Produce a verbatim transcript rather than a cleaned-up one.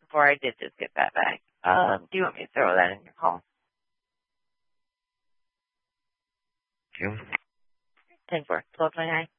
before I did just get that back. Um, do you want me to throw that in your call? June? ten four, twelve twenty-nine.